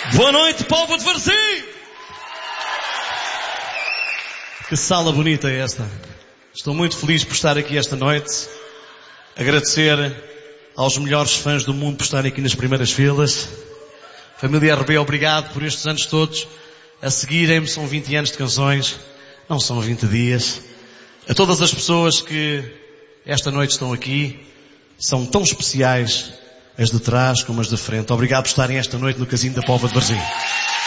Boa noite, povo de Varzim! Que sala bonita é esta. Estou muito feliz por estar aqui esta noite. Agradecer aos melhores fãs do mundo por estarem aqui nas primeiras filas. Família RB, obrigado por estes anos todos. A seguirem-me, são 20 anos de canções, não são 20 dias. A todas as pessoas que esta noite estão aqui, são tão especiais, as de trás como as de frente. Obrigado por estarem esta noite no Casino da Póvoa de Varzim.